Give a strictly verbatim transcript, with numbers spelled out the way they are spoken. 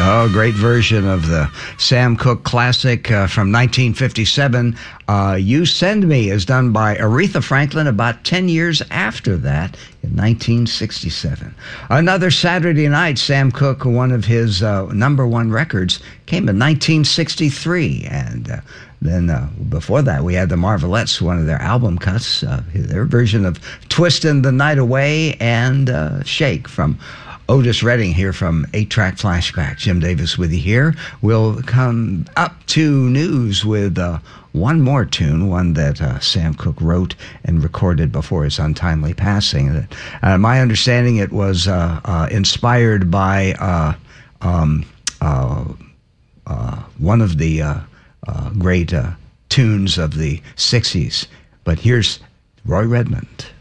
Oh, great version of the Sam Cooke classic uh, from nineteen fifty-seven. Uh, You Send Me is done by Aretha Franklin about ten years after that in nineteen sixty-seven. Another Saturday Night, Sam Cooke, one of his uh, number one records, came in nineteen sixty-three. And uh, then uh, before that, we had the Marvelettes, one of their album cuts, uh, their version of Twistin' the Night Away and uh, Shake from Otis Redding here from eight track Flashback. Jim Davis with you here. We'll come up to news with uh, one more tune, one that uh, Sam Cooke wrote and recorded before his untimely passing. Uh, my understanding, it was uh, uh, inspired by uh, um, uh, uh, one of the uh, uh, great uh, tunes of the sixties. But here's Roy Redmond.